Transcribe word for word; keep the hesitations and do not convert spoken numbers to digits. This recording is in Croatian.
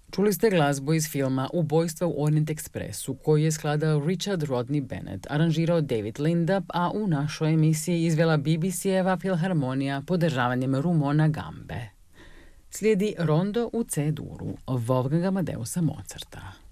Čuli ste glazbu iz filma Ubojstva u Orient Expressu, koji je skladao Richard Rodney Bennett, aranžirao David Lindup, a u našoj emisiji izvela B B C-eva filharmonija podržavanjem Rumona Gambe. Slijedi rondo u C-duru Wolfganga Amadeusa Mozarta.